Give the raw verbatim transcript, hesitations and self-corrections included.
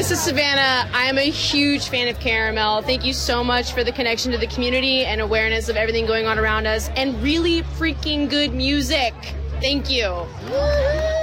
This is Savannah. I am a huge fan of Caramel. Thank you so much for the connection to the community and awareness of everything going on around us, and really freaking good music. Thank you.